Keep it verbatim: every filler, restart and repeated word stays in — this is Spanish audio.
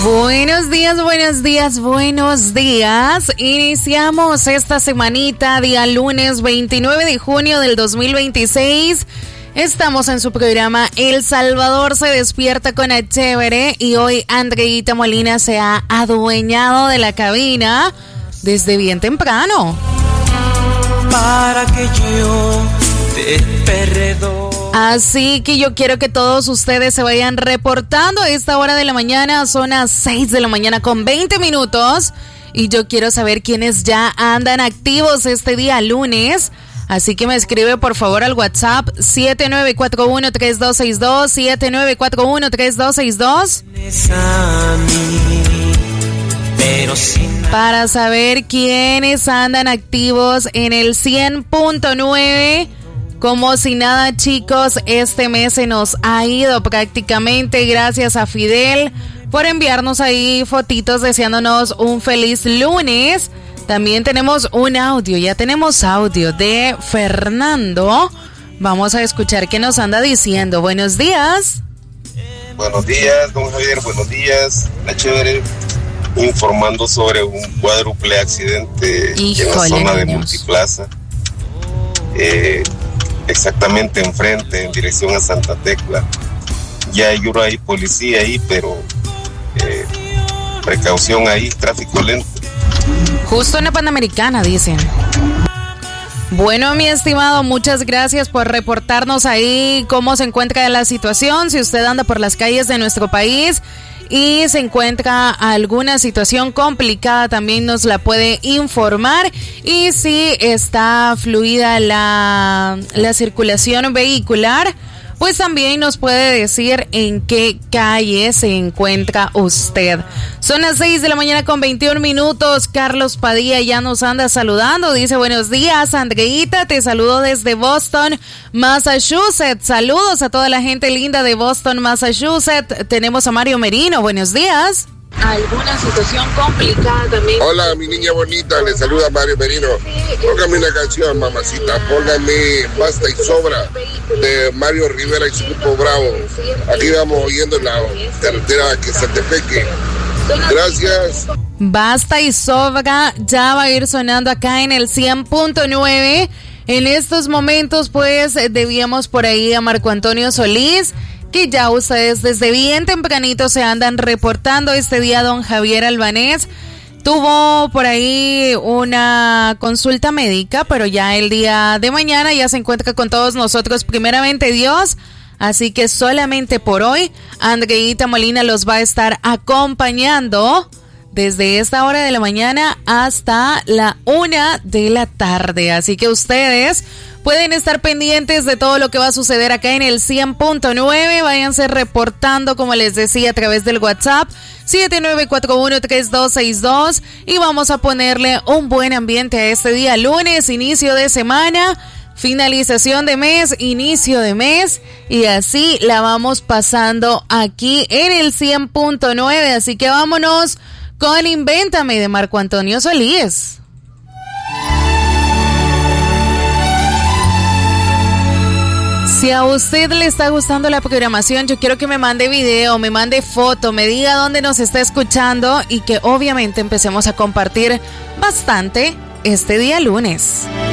Buenos días, buenos días, buenos días. Iniciamos esta semanita, día lunes veintinueve de junio del dos mil veintiséis. Estamos en su programa El Salvador se despierta con el chévere y hoy Andreita Molina se ha adueñado de la cabina desde bien temprano. Para que yo te perdono. Así que yo quiero que todos ustedes se vayan reportando a esta hora de la mañana. Son las seis de la mañana con veinte minutos. Y yo quiero saber quiénes ya andan activos este día lunes. Así que me escribe por favor al WhatsApp siete nueve cuatro uno, tres dos seis dos, siete nueve cuatro uno, tres dos seis dos. Para saber quiénes andan activos en el cien punto nueve. Como si nada, chicos, este mes se nos ha ido prácticamente. Gracias a Fidel por enviarnos ahí fotitos deseándonos un feliz lunes. También tenemos un audio, ya tenemos audio de Fernando. Vamos a escuchar qué nos anda diciendo. Buenos días. Buenos días, don Javier, buenos días. La chévere, informando sobre un cuádruple accidente Híjole, en la zona de niños. Multiplaza. Eh... Exactamente enfrente, en dirección a Santa Tecla. Ya hay una ahí, policía ahí, pero eh, precaución ahí, tráfico lento. Justo en la Panamericana, dicen. Bueno, mi estimado, muchas gracias por reportarnos ahí cómo se encuentra la situación. Si usted anda por las calles de nuestro país y se encuentra alguna situación complicada, también nos la puede informar. Y si está fluida la, la circulación vehicular, pues también nos puede decir en qué calle se encuentra usted. Son las seis de la mañana con veintiún minutos. Carlos Padilla ya nos anda saludando. Dice, buenos días, Andreita. Te saludo desde Boston, Massachusetts. Saludos a toda la gente linda de Boston, Massachusetts. Tenemos a Mario Merino. Buenos días. Alguna situación complicada también. Hola, mi niña bonita, le saluda Mario Merino. Póngame una canción, mamacita. Póngame Basta y Sobra de Mario Rivera y su grupo Bravo. Aquí vamos oyendo la carretera que se te peque. Gracias. Basta y Sobra ya va a ir sonando acá en el cien punto nueve. En estos momentos, pues, debíamos por ahí a Marco Antonio Solís, que ya ustedes desde bien tempranito se andan reportando. Este día don Javier Albanés tuvo por ahí una consulta médica, pero ya el día de mañana ya se encuentra con todos nosotros, primeramente Dios. Así que solamente por hoy, Andreita Molina los va a estar acompañando desde esta hora de la mañana hasta la una de la tarde. Así que ustedes pueden estar pendientes de todo lo que va a suceder acá en el cien punto nueve. Váyanse reportando, como les decía, a través del WhatsApp siete nueve cuatro uno, tres dos seis dos. Y vamos a ponerle un buen ambiente a este día lunes, inicio de semana, finalización de mes, inicio de mes. Y así la vamos pasando aquí en el cien punto nueve. Así que vámonos con Invéntame de Marco Antonio Solís. Si a usted le está gustando la programación, yo quiero que me mande video, me mande foto, me diga dónde nos está escuchando y que obviamente empecemos a compartir bastante este día lunes.